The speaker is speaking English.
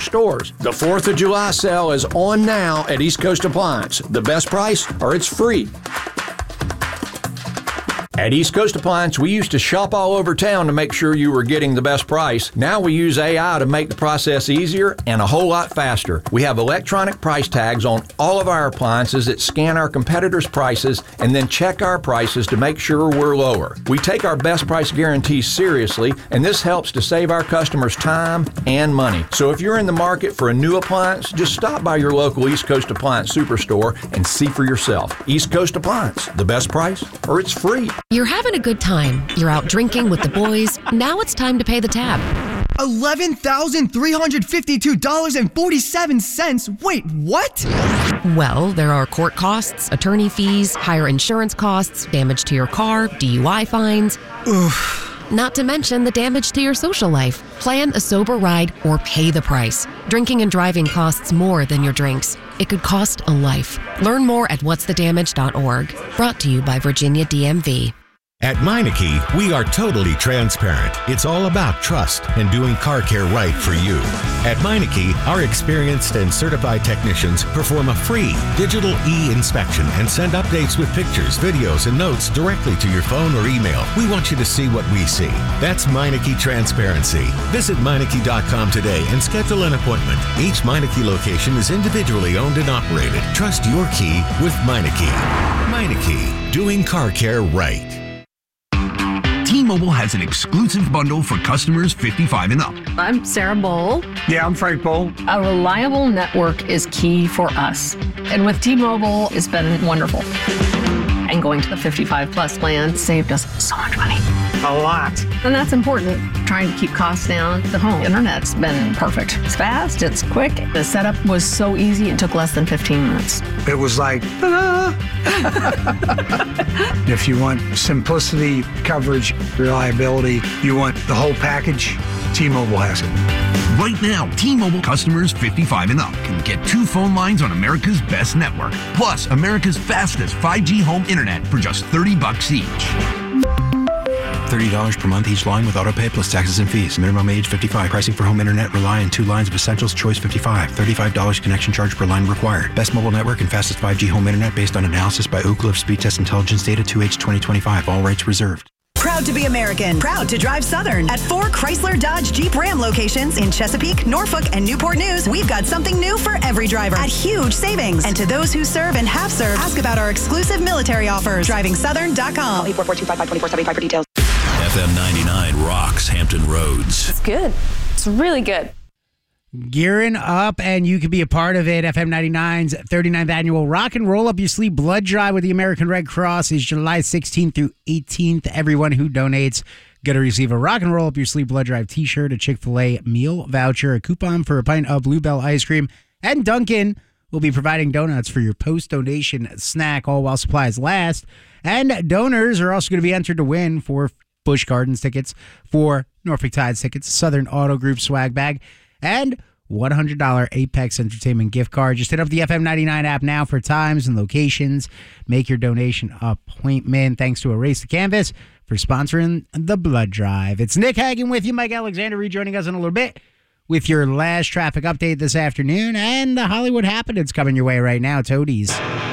stores. The 4th of July sale is on now at East Coast Appliance. The best price or it's free. At East Coast Appliance, we used to shop all over town to make sure you were getting the best price. Now we use AI to make the process easier and a whole lot faster. We have electronic price tags on all of our appliances that scan our competitors' prices and then check our prices to make sure we're lower. We take our best price guarantees seriously, and this helps to save our customers time and money. So if you're in the market for a new appliance, just stop by your local East Coast Appliance Superstore and see for yourself. East Coast Appliance, the best price or it's free. You're having a good time. You're out drinking with the boys. Now it's time to pay the tab. $11,352.47. Wait, what? Well, there are court costs, attorney fees, higher insurance costs, damage to your car, DUI fines. Oof. Not to mention the damage to your social life. Plan a sober ride or pay the price. Drinking and driving costs more than your drinks. It could cost a life. Learn more at whatsthedamage.org. Brought to you by Virginia DMV. At Meineke, we are totally transparent. It's all about trust and doing car care right for you. At Meineke, our experienced and certified technicians perform a free digital e-inspection and send updates with pictures, videos, and notes directly to your phone or email. We want you to see what we see. That's Meineke Transparency. Visit Meineke.com today and schedule an appointment. Each Meineke location is individually owned and operated. Trust your key with Meineke. Meineke, doing car care right. T-Mobile has an exclusive bundle for customers 55 and up. I'm Sarah Bowl. Yeah, I'm Frank Bowl. A reliable network is key for us. And with T-Mobile, it's been wonderful. And going to the 55 plus plan saved us so much money. A lot. And that's important. Trying to keep costs down. The home internet's been perfect. It's fast, it's quick. The setup was so easy, it took less than 15 minutes. It was like, ta-da! If you want simplicity, coverage, reliability, you want the whole package, T-Mobile has it. Right now, T-Mobile customers 55 and up can get 2 phone lines on America's best network, plus America's fastest 5G home internet for just $30 each. $30 per month each line with autopay plus taxes and fees. Minimum age 55. Pricing for home internet rely on 2 lines of Essentials Choice 55. $35 connection charge per line required. Best mobile network and fastest 5G home internet based on analysis by Oak Cliff Speed Test Intelligence data 2H 2025. All rights reserved. Proud to be American. Proud to drive Southern. At 4 Chrysler Dodge Jeep Ram locations in Chesapeake, Norfolk, and Newport News, we've got something new for every driver at huge savings. And to those who serve and have served, ask about our exclusive military offers. DrivingSouthern.com. 844-255-2475 for details. FM 99 rocks Hampton Roads. It's good. It's really good. Gearing up, and you can be a part of it. FM 99's 39th annual Rock and Roll Up Your Sleeve blood drive with the American Red Cross is July 16th through 18th. Everyone who donates going to receive a Rock and Roll Up Your Sleeve blood drive t-shirt, a Chick-fil-A meal voucher, a coupon for a pint of Bluebell ice cream, and Dunkin' will be providing donuts for your post-donation snack, all while supplies last. And donors are also going to be entered to win for Busch Gardens tickets, for Norfolk Tides tickets, Southern Auto Group swag bag, and $100 Apex Entertainment gift card. Just hit up the FM 99 app now for times and locations. Make your donation appointment. Thanks to Erase the Canvas for sponsoring the blood drive. It's Nick Hagan with you. Mike Alexander rejoining us in a little bit with your last traffic update this afternoon. And the Hollywood Happenings coming your way right now. Toadies.